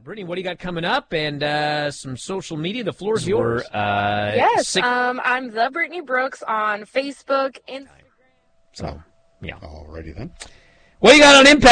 Brittany, what do you got coming up? And some social media. The floor is yours. Yes, I'm the Brittany Brooks on Facebook, Instagram. So, yeah. Alrighty then. What do you got on Impact?